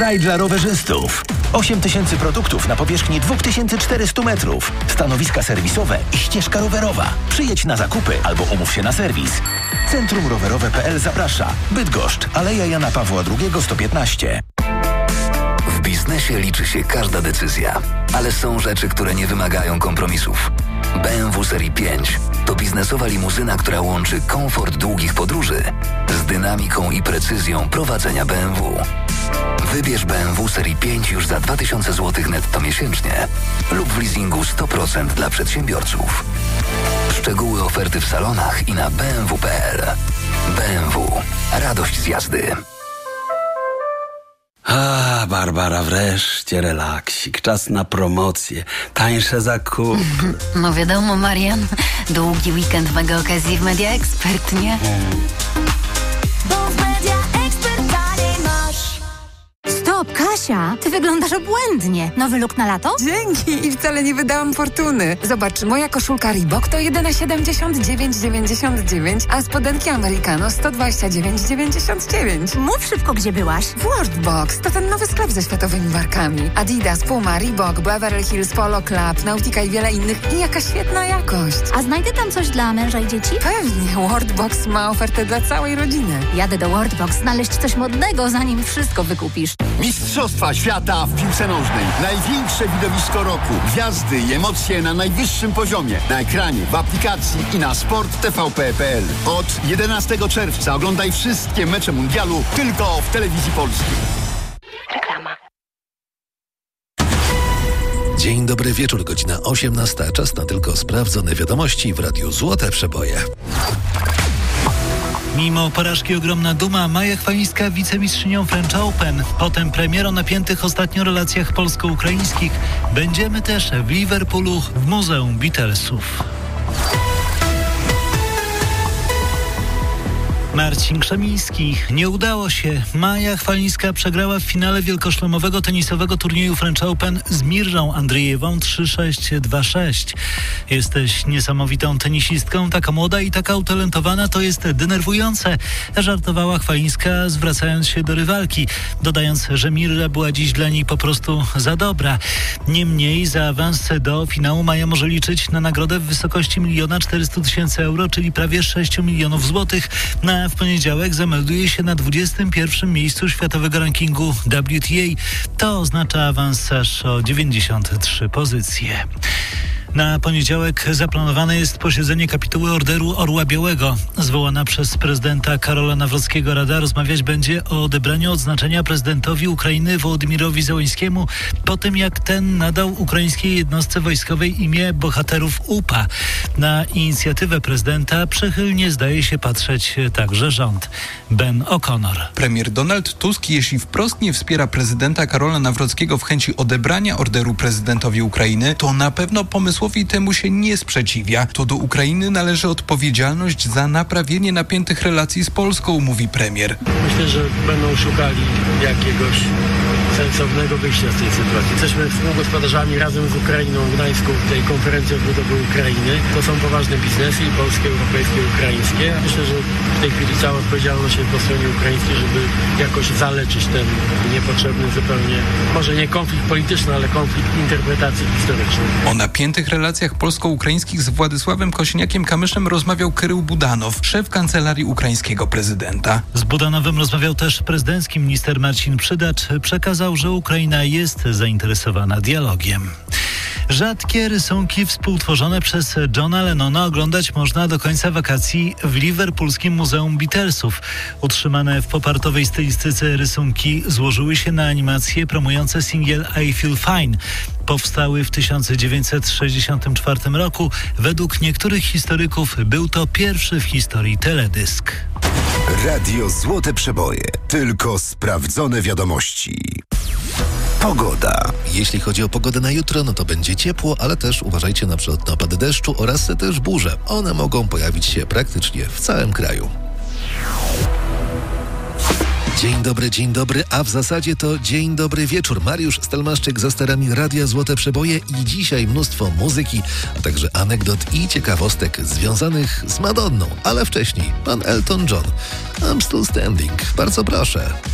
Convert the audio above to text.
Raj dla rowerzystów. 8000 produktów na powierzchni 2400 metrów. Stanowiska serwisowe i ścieżka rowerowa. Przyjedź na zakupy albo umów się na serwis. Centrum Rowerowe.pl zaprasza. Bydgoszcz, Aleja Jana Pawła II 115. W biznesie liczy się każda decyzja, ale są rzeczy, które nie wymagają kompromisów. BMW Serii 5 to biznesowa limuzyna, która łączy komfort długich podróży z dynamiką i precyzją prowadzenia BMW. Wybierz BMW Serii 5 już za 2000 zł netto miesięcznie lub w leasingu 100% dla przedsiębiorców. Szczegóły oferty w salonach i na bmw.pl. BMW. Radość z jazdy. Barbara, wreszcie relaksik. Czas na promocje, tańsze zakupy. No wiadomo, Marian. Długi weekend mega okazji w Media Expert, nie? Bo w Media Expert taniej masz. Stop, Kasia, ty wyglądasz obłędnie. Nowy look na lato? Dzięki i wcale nie wydałam fortuny. Zobacz, moja koszulka Reebok to jedyne 79,99, a spodenki Americano 129,99. Mów szybko, gdzie byłaś. Worldbox to ten nowy sklep ze światowymi markami. Adidas, Puma, Reebok, Beverly Hills, Polo Club, Nautica i wiele innych i jaka świetna jakość. A znajdę tam coś dla męża i dzieci? Pewnie, Worldbox ma ofertę dla całej rodziny. Jadę do Worldbox znaleźć coś modnego, zanim wszystko wykupisz. Mistrzostwa świata w piłce nożnej. Największe widowisko roku. Gwiazdy i emocje na najwyższym poziomie. Na ekranie, w aplikacji i na sporttvp.pl. Od 11 czerwca oglądaj wszystkie mecze mundialu tylko w telewizji polskiej. Reklama. Dzień dobry wieczór, godzina 18. Czas na tylko sprawdzone wiadomości w Radiu Złote Przeboje. Mimo porażki ogromna duma, Maja Chwalińska wicemistrzynią French Open. Potem premier o napiętych ostatnio relacjach polsko-ukraińskich. Będziemy też w Liverpoolu w Muzeum Beatlesów. Marcin Krzemiński. Nie udało się. Maja Chwalińska przegrała w finale wielkoszlemowego tenisowego turnieju French Open z Mirżą Andrzejewą 3-6, 2-6. Jesteś niesamowitą tenisistką, taka młoda i taka utalentowana, to jest denerwujące, żartowała Chwalińska, zwracając się do rywalki, dodając, że Mirża była dziś dla niej po prostu za dobra. Niemniej za awans do finału Maja może liczyć na nagrodę w wysokości 1 400 000 euro, czyli prawie 6 milionów złotych. W poniedziałek zamelduje się na 21. miejscu światowego rankingu WTA. To oznacza awans aż o 93 pozycje. Na poniedziałek zaplanowane jest posiedzenie kapituły Orderu Orła Białego. Zwołana przez prezydenta Karola Nawrockiego Rada rozmawiać będzie o odebraniu odznaczenia prezydentowi Ukrainy Wołodymyrowi Zełenskiemu po tym, jak ten nadał ukraińskiej jednostce wojskowej imię bohaterów UPA. Na inicjatywę prezydenta przychylnie zdaje się patrzeć także rząd. Ben O'Connor. Premier Donald Tusk, jeśli wprost nie wspiera prezydenta Karola Nawrockiego w chęci odebrania orderu prezydentowi Ukrainy, to na pewno pomysłowi temu się nie sprzeciwia. To do Ukrainy należy odpowiedzialność za naprawienie napiętych relacji z Polską, mówi premier. Myślę, że będą szukali jakiegoś sensownego wyjścia z tej sytuacji. Jesteśmy współgospodarzami razem z Ukrainą w Gdańsku tej konferencji odbudowy Ukrainy. To są poważne biznesy i polskie, europejskie, ukraińskie. Myślę, że w tej chwili cała odpowiedzialność jest po stronie ukraińskiej, żeby jakoś zaleczyć ten niepotrzebny zupełnie, może nie konflikt polityczny, ale konflikt interpretacji historycznej. O napiętych relacjach polsko-ukraińskich z Władysławem Kosiniakiem-Kamyszem rozmawiał Krył Budanow, szef kancelarii ukraińskiego prezydenta. Z Budanowem rozmawiał też prezydencki minister Marcin Przydacz. Przekazał, że Ukraina jest zainteresowana dialogiem. Rzadkie rysunki współtworzone przez Johna Lennona oglądać można do końca wakacji w liverpoolskim Muzeum Beatlesów. Utrzymane w popartowej stylistyce rysunki złożyły się na animacje promujące singiel I Feel Fine. Powstały w 1964 roku. Według niektórych historyków był to pierwszy w historii teledysk. Radio Złote Przeboje. Tylko sprawdzone wiadomości. Pogoda. Jeśli chodzi o pogodę na jutro, no to będzie ciepło, ale też uważajcie na przykład na opady deszczu oraz też burze. One mogą pojawić się praktycznie w całym kraju. Dzień dobry, a w zasadzie to dzień dobry wieczór. Mariusz Stelmaszczyk za sterami Radia Złote Przeboje i dzisiaj mnóstwo muzyki, a także anegdot i ciekawostek związanych z Madonną, ale wcześniej pan Elton John. I'm Still Standing. Bardzo proszę.